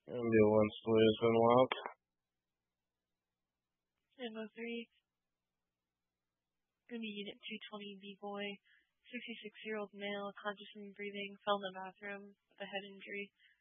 Ambulance, please, unlock. Ammo 3. Gonna be Unit 220 B-Boy. 66-year-old male, conscious and breathing, fell in the bathroom with a head injury.